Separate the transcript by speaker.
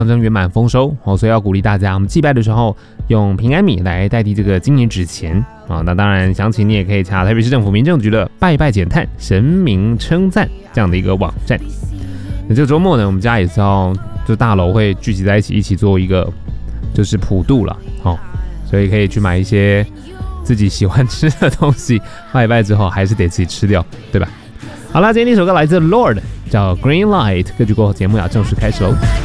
Speaker 1: 圆满丰收所以要鼓励大家，我们祭拜的时候用平安米来代替这个金银纸钱那当然，详情你也可以查台北市政府民政局的拜拜减碳神明称赞这样的一个网站。那这个周末呢，我们家也是就大楼会聚集在一起做一个就是普渡了所以可以去买一些自己喜欢吃的东西，拜一拜之后还是得自己吃掉，对吧？好啦，今天一首歌来自 Lord， 叫 Green Light， 歌曲过后节目要正式开始喽。